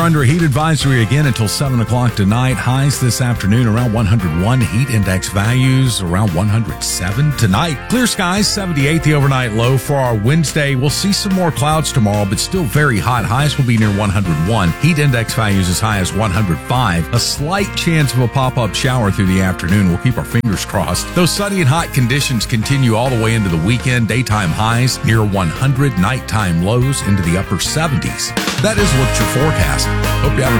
under a heat advisory again until 7 o'clock tonight. Highs this afternoon around 101. Heat index values around 107 tonight. Clear skies, 78 the overnight low. For our Wednesday, we'll see some more clouds tomorrow, but still very hot. Highs will be near 101. Heat index values as high as 105. A slight chance of a pop-up shower through the afternoon. We'll keep our fingers crossed. Those sunny and hot conditions continue all the way into the weekend. Daytime highs near 100. Nighttime lows into the upper 70s. That is what's your forecast. Hope you have a